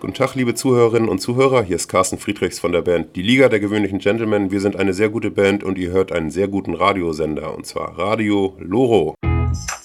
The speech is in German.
Guten Tag, liebe Zuhörerinnen und Zuhörer, hier ist Carsten Friedrichs von der Band Die Liga der gewöhnlichen Gentlemen. Wir sind eine sehr gute Band und ihr hört einen sehr guten Radiosender, und zwar Radio Loro.